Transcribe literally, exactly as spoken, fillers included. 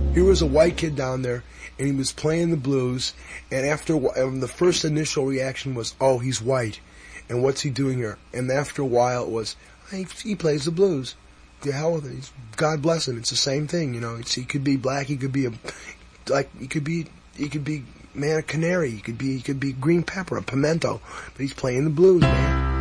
Here was a white kid down there, and he was playing the blues, and after and the first initial reaction was, oh, he's white, and what's he doing here? And after a while it was, he, he plays the blues. The hell with it. He's, God bless him. It's the same thing, you know. It's, he could be black, he could be a, like, he could be, he could be, man, a canary, he could be, he could be green pepper, a pimento, but he's playing the blues, man.